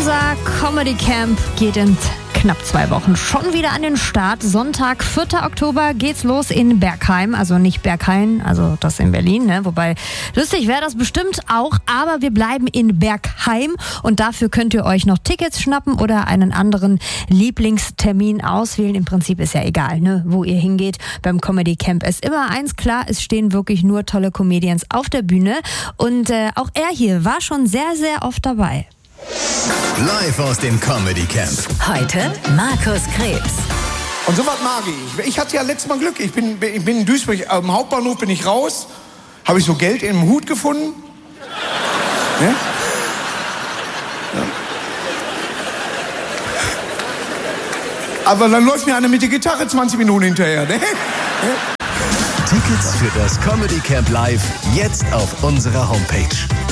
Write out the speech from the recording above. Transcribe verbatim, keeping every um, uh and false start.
Unser Comedy Camp geht in knapp zwei Wochen schon wieder an den Start. Sonntag, vierter Oktober geht's los in Bergheim. Also nicht Berghain, also das in Berlin, ne? Wobei lustig wäre das bestimmt auch. Aber wir bleiben in Bergheim und dafür könnt ihr euch noch Tickets schnappen oder einen anderen Lieblingstermin auswählen. Im Prinzip ist ja egal, ne, wo ihr hingeht. Beim Comedy Camp ist immer eins klar, es stehen wirklich nur tolle Comedians auf der Bühne. Und äh, auch er hier war schon sehr, sehr oft dabei. Live aus dem Comedy Camp. Heute Markus Krebs. Und sowas mag ich. Ich hatte ja letztes Mal Glück. Ich bin, ich bin in Duisburg, am Hauptbahnhof bin ich raus. Habe ich so Geld im Hut gefunden. Ja? Ja. Aber dann läuft mir einer mit der Gitarre zwanzig Minuten hinterher. Ne? Ja? Tickets für das Comedy Camp Live jetzt auf unserer Homepage.